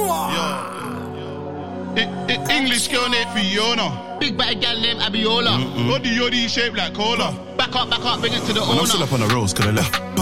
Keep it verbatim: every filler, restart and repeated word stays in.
I, I, English girl named Fiona. Big bad gal named Abiola. Body yoddy shaped like cola. Back up, back up, bring it to the And owner. I'm still up on the roads, cause I left